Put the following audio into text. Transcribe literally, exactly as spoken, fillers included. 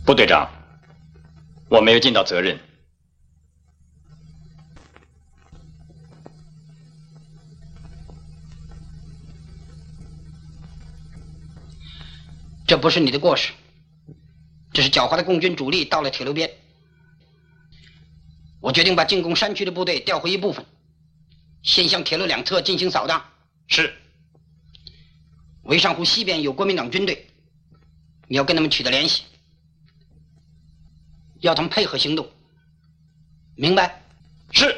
部队长，我没有尽到责任。 这不是你的过失，这是狡猾的共军主力到了铁路边。我决定把进攻山区的部队调回一部分，先向铁路两侧进行扫荡。 是。 潍上湖西边有国民党军队，你要跟他们取得联系，要他们配合行动，明白？ 是。